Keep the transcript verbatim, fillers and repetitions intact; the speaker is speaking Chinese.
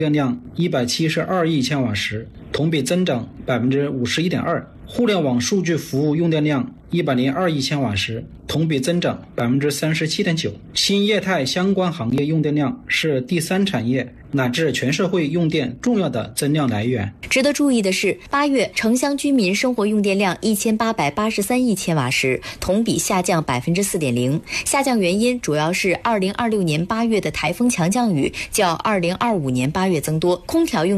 电量一百七十二亿千瓦时，同比增长百分之五十一点二。互联网数据服务用电量一百零二亿千瓦时，同比增长百分之三十七点九。新业态相关行业用电量是第三产业乃至全社会用电重要的增量来源。 值得注意的是，八月城乡居民生活用电量一千八百八十三亿千瓦时，同比下降百分之四点零。下降原因主要是二零二六年八月的台风强降雨较二零二五年八月增多，空调用